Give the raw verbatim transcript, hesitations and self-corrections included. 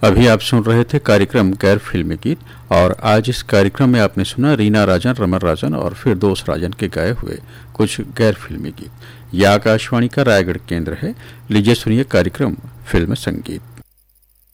अभी आप सुन रहे थे कार्यक्रम गैर फिल्मी गीत, और आज इस कार्यक्रम में आपने सुना रीना राजन, रमन राजन और फिरदौस राजन के गाए हुए कुछ गैर फिल्मी गीत। यह आकाशवाणी का रायगढ़ केंद्र है। लीजिए सुनिए कार्यक्रम फिल्म संगीत।